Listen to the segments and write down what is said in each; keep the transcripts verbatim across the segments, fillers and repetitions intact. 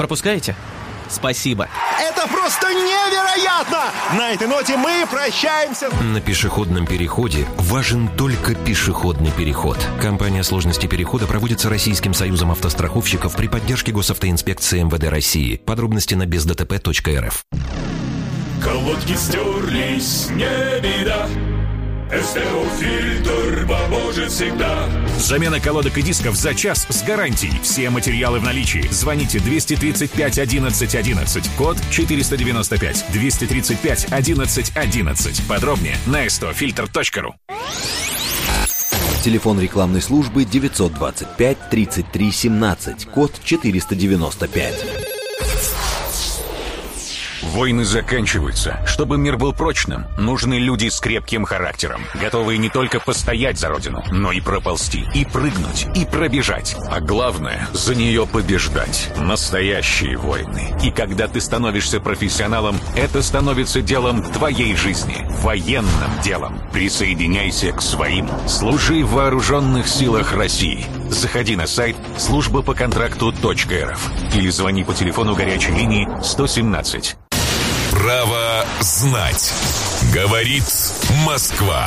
Пропускаете? Спасибо. Это просто невероятно! На этой ноте мы прощаемся. На пешеходном переходе важен только пешеходный переход. Компания «Сложности перехода» проводится Российским союзом автостраховщиков при поддержке Госавтоинспекции эм вэ дэ России. Подробности на без дэ тэ пэ точка эр эф. Колодки стерлись, не беда. эс тэ о-фильтр поможет всегда. Замена колодок и дисков за час с гарантией. Все материалы в наличии. Звоните двести тридцать пять одиннадцать одиннадцать. Код четыреста девяносто пять. двести тридцать пять одиннадцать одиннадцать. Подробнее на эс тэ о фильтр точка ру. Телефон рекламной службы девятьсот двадцать пять тридцать три семнадцать. Код четыреста девяносто пять. Войны заканчиваются. Чтобы мир был прочным, нужны люди с крепким характером, готовые не только постоять за родину, но и проползти, и прыгнуть, и пробежать. А главное, за нее побеждать. Настоящие войны. И когда ты становишься профессионалом, это становится делом твоей жизни. Военным делом. Присоединяйся к своим. Служи в вооруженных силах России. Заходи на сайт служба по контракту точка эр эф или звони по телефону горячей линии сто семнадцать. Право знать. Говорит Москва.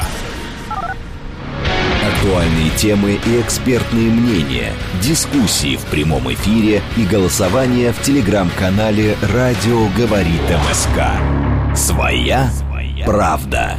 Актуальные темы и экспертные мнения, дискуссии в прямом эфире и голосование в телеграм-канале «Радио говорит МСК». Своя правда.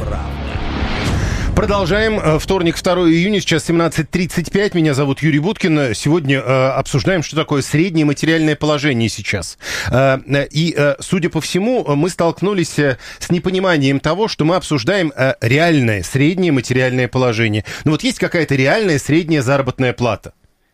Продолжаем. Вторник, второго июня, сейчас семнадцать тридцать пять. Меня зовут Юрий Буткин. Сегодня э, обсуждаем, что такое среднее материальное положение сейчас. Э, и, э, судя по всему, мы столкнулись э, с непониманием того, что мы обсуждаем э, реальное среднее материальное положение. Ну вот есть какая-то реальная средняя заработная плата.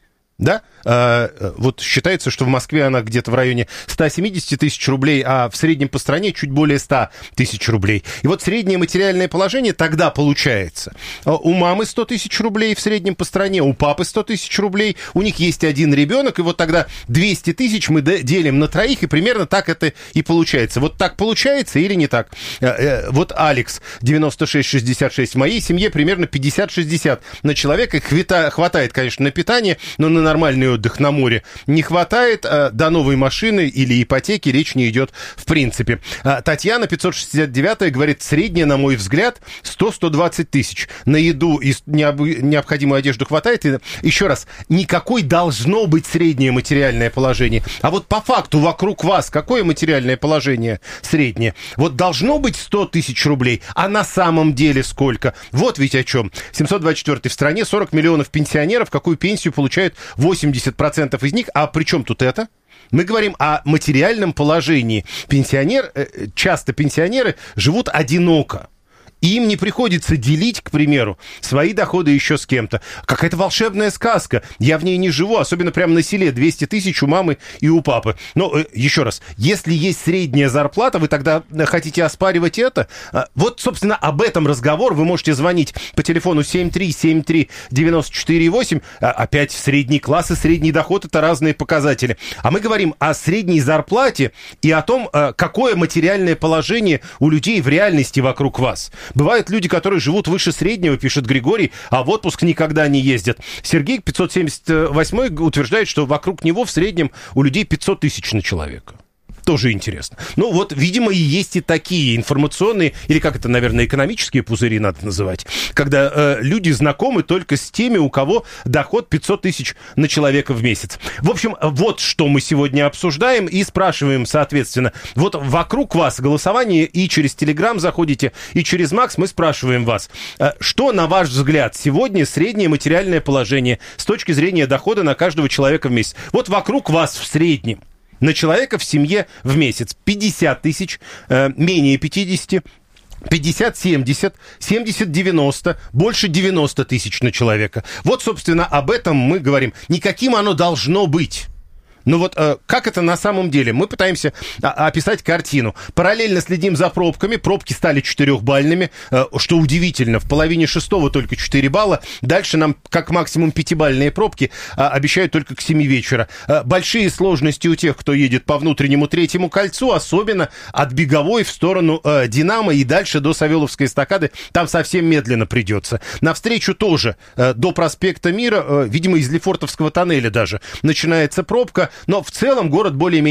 Да? А, вот считается, что в Москве она где-то в районе сто семьдесят тысяч рублей, а в среднем по стране чуть более сто тысяч рублей. И вот среднее материальное положение тогда получается. У мамы сто тысяч рублей в среднем по стране, у папы сто тысяч рублей, у них есть один ребенок, и вот тогда двести тысяч мы делим на троих, и примерно так это и получается. Вот так получается или не так? Вот Алекс, девяносто шесть шестьдесят шесть, в моей семье примерно пятьдесят шестьдесят на человека. Хватает, конечно, на питание, но на нормальный отдых на море не хватает. До новой машины или ипотеки речь не идет в принципе. Татьяна, пятьсот шестьдесят девять, говорит, средняя, на мой взгляд, сто - сто двадцать тысяч. На еду и необходимую одежду хватает. И еще раз, никакой должно быть среднее материальное положение. А вот по факту вокруг вас какое материальное положение среднее? Вот должно быть сто тысяч рублей, а на самом деле сколько? Вот ведь о чем. семьсот двадцать четыре. В стране сорок миллионов пенсионеров. Какую пенсию получают восемьдесят процентов из них? А при чем тут это? Мы говорим о материальном положении. Пенсионер, часто пенсионеры живут одиноко. Им не приходится делить, к примеру, свои доходы еще с кем-то. Какая-то волшебная сказка. Я в ней не живу, особенно прямо на селе. двести тысяч у мамы и у папы. Но, еще раз, если есть средняя зарплата, вы тогда хотите оспаривать это? Вот, собственно, об этом разговор. Вы можете звонить по телефону семь три семь три девять четыре восемь. Опять средний класс и средний доход — это разные показатели. А мы говорим о средней зарплате и о том, какое материальное положение у людей в реальности вокруг вас. Бывают люди, которые живут выше среднего, пишет Григорий, а в отпуск никогда не ездят. Сергей, пятьсот семьдесят восемь, утверждает, что вокруг него в среднем у людей пятьсот тысяч на человека. Тоже интересно. Ну вот, видимо, и есть и такие информационные, или как это, наверное, экономические пузыри надо называть, когда э, люди знакомы только с теми, у кого доход пятьсот тысяч на человека в месяц. В общем, вот что мы сегодня обсуждаем и спрашиваем, соответственно. Вот вокруг вас голосование, и через Телеграм заходите, и через Макс мы спрашиваем вас, э, что, на ваш взгляд, сегодня среднее материальное положение с точки зрения дохода на каждого человека в месяц? Вот вокруг вас в среднем на человека в семье в месяц пятьдесят тысяч, э, менее пятидесяти, пятьдесят семьдесят, семьдесят девяносто, больше девяносто тысяч на человека. Вот, собственно, об этом мы говорим. Никаким оно должно быть. Ну вот э, как это на самом деле? Мы пытаемся а, описать картину. Параллельно следим за пробками. Пробки стали четырехбальными, э, что удивительно. В половине шестого только четыре балла. Дальше нам как максимум пятибальные пробки э, обещают только к семи вечера. Э, большие сложности у тех, кто едет по внутреннему третьему кольцу, особенно от Беговой в сторону э, Динамо и дальше до Савеловской эстакады. Там совсем медленно придется. Навстречу тоже э, до проспекта Мира, э, видимо, из Лефортовского тоннеля даже, начинается пробка. Но в целом город более-менее